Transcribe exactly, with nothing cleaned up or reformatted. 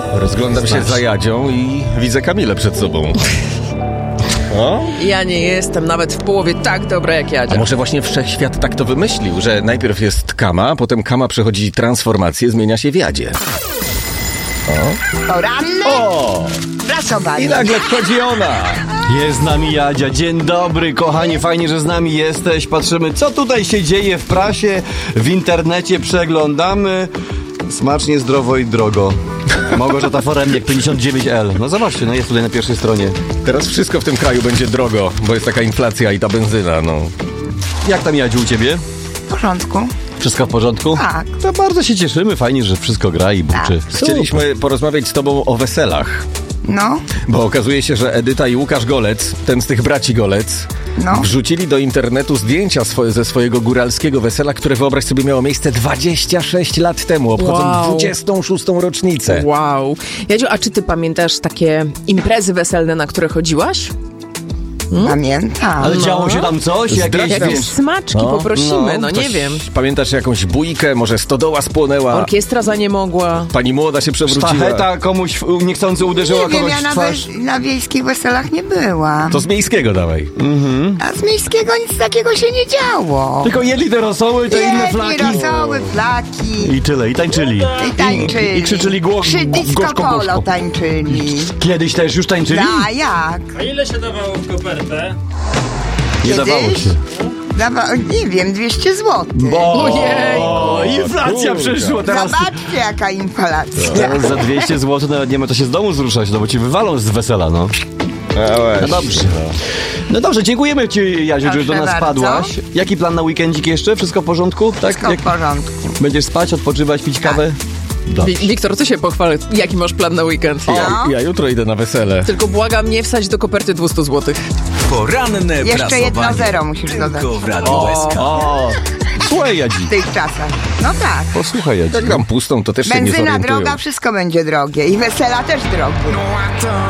Rozglądam się za Jadzią i widzę Kamilę przed sobą. O? Ja nie jestem nawet w połowie tak dobra jak Jadzia. A może właśnie wszechświat tak to wymyślił, że najpierw jest Kama, potem Kama przechodzi transformację, zmienia się w Jadzie. Poranny? O! Prasowanie. I nagle wchodzi ona. Jest z nami Jadzia. Dzień dobry, kochanie, fajnie, że z nami jesteś. Patrzymy, co tutaj się dzieje w prasie, w internecie, przeglądamy. Smacznie, zdrowo i drogo. Małgorzata Foremniak, pięćdziesiąt dziewięć L. No zobaczcie, no jest tutaj na pierwszej stronie. Teraz wszystko w tym kraju będzie drogo, bo jest taka inflacja i ta benzyna, no. Jak tam, Jadziu, u ciebie? W porządku. Wszystko w porządku? Tak. To bardzo się cieszymy, fajnie, że wszystko gra i buczy. Chcieliśmy porozmawiać z tobą o weselach. No, Bo okazuje się, że Edyta i Łukasz Golec, ten z tych braci Golec, no. wrzucili do internetu zdjęcia swoje, ze swojego góralskiego wesela, które, wyobraź sobie, miało miejsce dwadzieścia sześć lat temu. Obchodzą Wow. dwudziestą szóstą rocznicę. Wow. Jadziu, a czy ty pamiętasz takie imprezy weselne, na które chodziłaś? Pamiętam. Ale No. działo się tam coś? Zdradź Jakieś, nam. Jakieś wiesz, smaczki No, poprosimy, no, nie Ktoś- wiem. Pamiętasz jakąś bójkę, może stodoła spłonęła, Orkiestra za nie mogła. pani młoda się przewróciła. sztacheta komuś w- niechcący uderzyła Nie wiem, kogoś ja w na, twarz. we- na wiejskich weselach nie byłam. To z miejskiego dawaj. A z miejskiego nic takiego się nie działo. Tylko jedli te rosoły, te inne Jedli flaki. rosoły, flaki. I tyle, i tańczyli. I tańczyli. I, i krzyczyli gło, Przy disco gorzko, polo gorzko. tańczyli. Kiedyś też już tańczyli? A jak? A ile się dawało w kopertę? Nie Kiedyś? dawało się. Dawa- nie wiem, dwieście złotych. O, inflacja kurka. przyszła teraz. Zobaczcie, jaka inflacja. Teraz za dwieście złotych nawet nie ma to się z domu zruszać, no bo ci wywalą z wesela, no. No dobrze. No dobrze, dziękujemy ci, Jaziu, że Proszę do nas bardzo. padłaś. Jaki plan na weekendzik jeszcze? Wszystko w porządku? Tak? Wszystko w Jak porządku. będziesz spać, odpoczywać, pić kawę? Dobrze. Wi- Wiktor, ty się pochwal, jaki masz plan na weekend? No. Ja, ja jutro idę na wesele. Tylko błagam, nie wsadź do koperty dwieście złotych. Poranne Jeszcze prasowanie. jedno zero musisz dodać Tylko w Radiu S K. O, słuchaj, Jadzi. w tych czasach. No tak. Posłuchaj, Jadzi. Jak mam pustą, to też się nie Benzyna zorientują. droga, wszystko będzie drogie. I wesela też drogie.